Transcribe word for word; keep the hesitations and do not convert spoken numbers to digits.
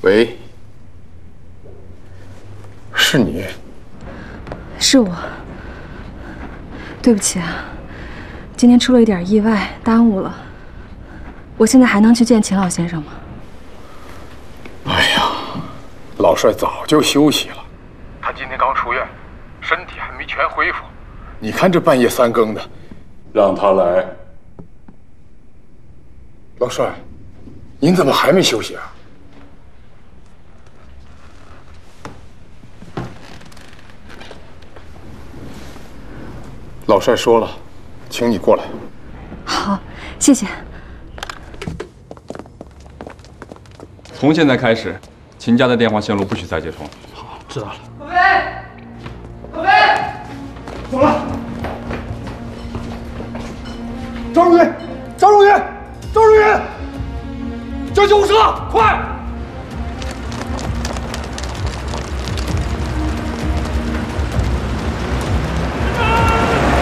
喂，是你？ 是我。对不起啊，今天出了一点意外，耽误了。我现在还能去见秦老先生吗？ 哎呀，老帅早就休息了，他今天刚出院，身体还没全恢复。你看这半夜三更的，让他来。老帅，您怎么还没休息啊？老帅说了，请你过来。 好，谢谢。 从现在开始，秦家的电话线路不许再接通。 好，知道了。 可飞，可飞， 走了。张如云，张如云，张如云，叫救护车，快！